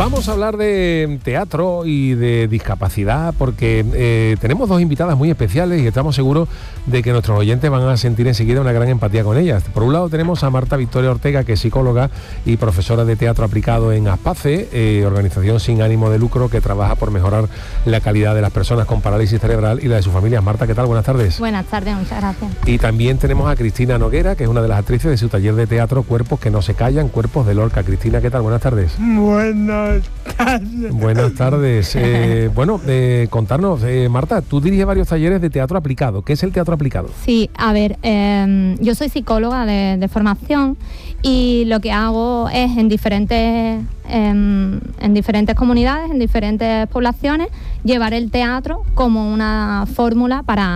Vamos a hablar de teatro y de discapacidad porque tenemos dos invitadas muy especiales y estamos seguros de que nuestros oyentes van a sentir enseguida una gran empatía con ellas. Por un lado tenemos a Marta Victoria Ortega, que es psicóloga y profesora de teatro aplicado en ASPACE, organización sin ánimo de lucro que trabaja por mejorar la calidad de las personas con parálisis cerebral y la de sus familias. Marta, ¿qué tal? Buenas tardes. Buenas tardes, muchas gracias. Y también tenemos a Cristina Noguera, que es una de las actrices de su taller de teatro Cuerpos que no se callan, Cuerpos de Lorca. Cristina, ¿qué tal? Buenas tardes. Buenas tardes. Buenas tardes. Contarnos, Marta, tú diriges varios talleres de teatro aplicado. ¿Qué es el teatro aplicado? Sí, a ver, yo soy psicóloga de formación y lo que hago es en diferentes comunidades, en diferentes poblaciones, llevar el teatro como una fórmula para